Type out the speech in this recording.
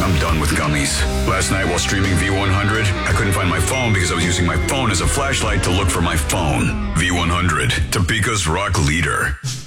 I'm done with gummies. Last night while streaming V100, I couldn't find my phone because I was using my phone as a flashlight to look for my phone. V100, Topeka's rock leader.